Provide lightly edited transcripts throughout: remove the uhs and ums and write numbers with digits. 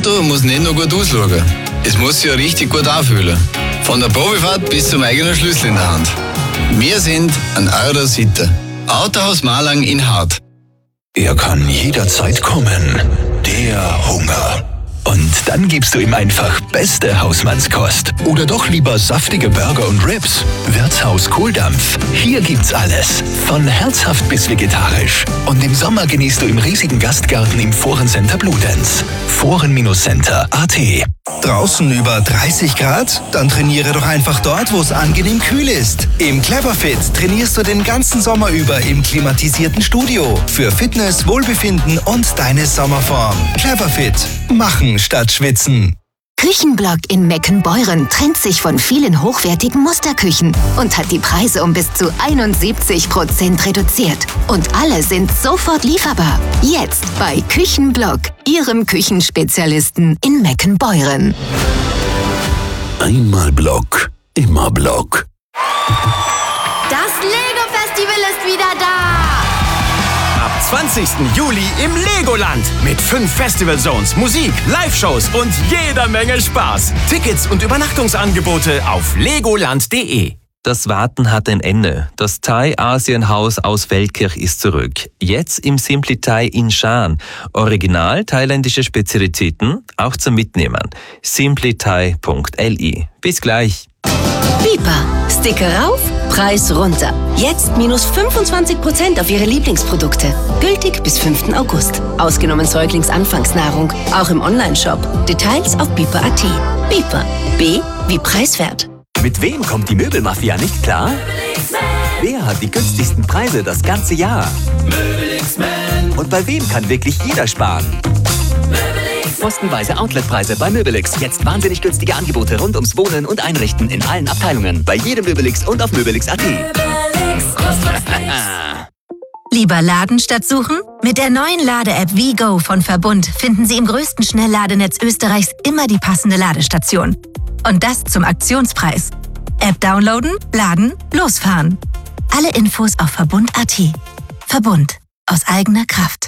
Auto muss nicht nur gut ausschauen. Es muss sich ja richtig gut anfühlen. Von der Probefahrt bis zum eigenen Schlüssel in der Hand. Wir sind an eurer Seite. Autohaus Malang in Hart. Er kann jederzeit kommen, der Hunger. Und dann gibst du ihm einfach beste Hausmannskost. Oder doch lieber saftige Burger und Ribs. Wirtshaus Kohldampf. Hier gibt's alles. Von herzhaft bis vegetarisch. Und im Sommer genießt du im riesigen Gastgarten im Forencenter Bludenz. Foren-Center.at. Draußen über 30 Grad? Dann trainiere doch einfach dort, wo es angenehm kühl ist. Im Cleverfit trainierst du den ganzen Sommer über im klimatisierten Studio. Für Fitness, Wohlbefinden und deine Sommerform. Cleverfit. Machen statt schwitzen. Küchenblock in Meckenbeuren trennt sich von vielen hochwertigen Musterküchen und hat die Preise um bis zu 71% reduziert. Und alle sind sofort lieferbar. Jetzt bei Küchenblock, Ihrem Küchenspezialisten in Meckenbeuren. Einmal Block, immer Block. Das Lego-Festival ist wieder da! Ab 20. Juli im Legoland mit 5 Festival-Zones, Musik, Live-Shows und jeder Menge Spaß. Tickets und Übernachtungsangebote auf legoland.de. Das Warten hat ein Ende. Das Thai-Asien-Haus aus Feldkirch ist zurück. Jetzt im Simply Thai in Schaan. Original thailändische Spezialitäten, auch zum Mitnehmen. simplythai.li. Bis gleich. Bipa. Sticker rauf, Preis runter. Jetzt minus 25% auf Ihre Lieblingsprodukte. Gültig bis 5. August. Ausgenommen Säuglingsanfangsnahrung. Auch im Onlineshop. Details auf bipa.at. Bipa. B wie preiswert. Mit wem kommt die Möbelmafia nicht klar? Wer hat die günstigsten Preise das ganze Jahr? Und bei wem kann wirklich jeder sparen? Postenweise Outletpreise bei Möbelix. Jetzt wahnsinnig günstige Angebote rund ums Wohnen und Einrichten in allen Abteilungen. Bei jedem Möbelix und auf möbelix.at. Lieber laden statt suchen? Mit der neuen Lade-App WeGo von Verbund finden Sie im größten Schnellladenetz Österreichs immer die passende Ladestation. Und das zum Aktionspreis. App downloaden, laden, losfahren. Alle Infos auf Verbund.at. Verbund. Aus eigener Kraft.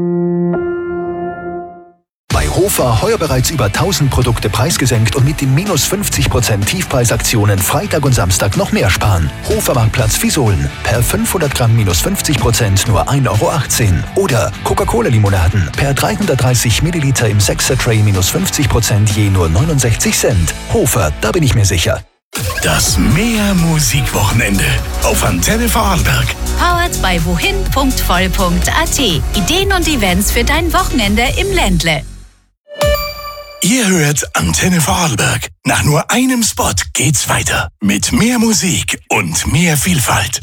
Bei Hofer heuer bereits über 1000 Produkte preisgesenkt und mit den minus 50% Tiefpreisaktionen Freitag und Samstag noch mehr sparen. Hofermarktplatz Visolen. Per 500 Gramm minus 50% nur 1,18 Euro. Oder Coca-Cola-Limonaden. Per 330 Milliliter im 6er-Tray minus 50% je nur 69 Cent. Hofer, da bin ich mir sicher. Das Mehr-Musik-Wochenende auf Antenne Vorarlberg. Powered by wohin.voll.at. Ideen und Events für dein Wochenende im Ländle. Ihr hört Antenne Vorarlberg. Nach nur einem Spot geht's weiter. Mit mehr Musik und mehr Vielfalt.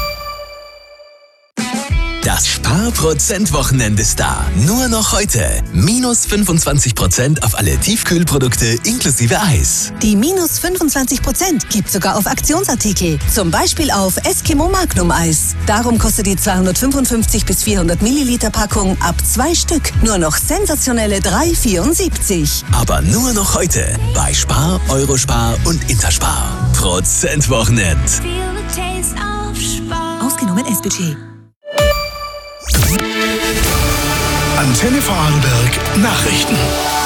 Das Sparprozent-Wochenende ist da. Nur noch heute. Minus 25% auf alle Tiefkühlprodukte inklusive Eis. Die minus 25% gibt sogar auf Aktionsartikel. Zum Beispiel auf Eskimo Magnum Eis. Darum kostet die 255 bis 400 Milliliter Packung ab 2 Stück nur noch sensationelle 3,74. Aber nur noch heute. Bei Spar, Eurospar und Interspar. Prozentwochenend. Ausgenommen S-Budget. Antenne Vorarlberg Nachrichten.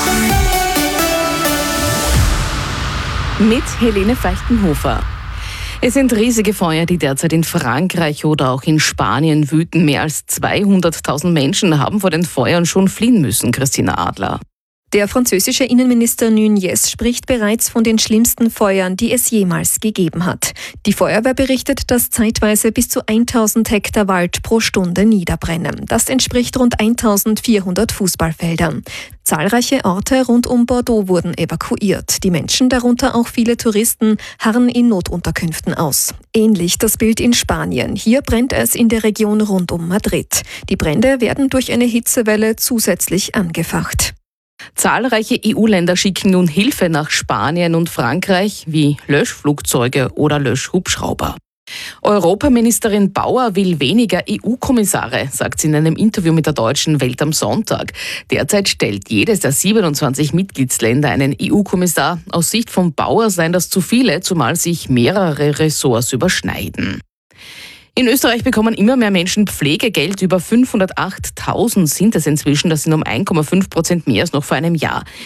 Mit Helene Feichtenhofer. Es sind riesige Feuer, die derzeit in Frankreich oder auch in Spanien wüten. Mehr als 200.000 Menschen haben vor den Feuern schon fliehen müssen. Christina Adler. Der französische Innenminister Nunez spricht bereits von den schlimmsten Feuern, die es jemals gegeben hat. Die Feuerwehr berichtet, dass zeitweise bis zu 1000 Hektar Wald pro Stunde niederbrennen. Das entspricht rund 1400 Fußballfeldern. Zahlreiche Orte rund um Bordeaux wurden evakuiert. Die Menschen, darunter auch viele Touristen, harren in Notunterkünften aus. Ähnlich das Bild in Spanien. Hier brennt es in der Region rund um Madrid. Die Brände werden durch eine Hitzewelle zusätzlich angefacht. Zahlreiche EU-Länder schicken nun Hilfe nach Spanien und Frankreich, wie Löschflugzeuge oder Löschhubschrauber. Europaministerin Bauer will weniger EU-Kommissare, sagt sie in einem Interview mit der Deutschen Welt am Sonntag. Derzeit stellt jedes der 27 Mitgliedsländer einen EU-Kommissar. Aus Sicht von Bauer seien das zu viele, zumal sich mehrere Ressorts überschneiden. In Österreich bekommen immer mehr Menschen Pflegegeld. Über 508.000 sind es inzwischen. Das sind um 1,5% mehr als noch vor einem Jahr.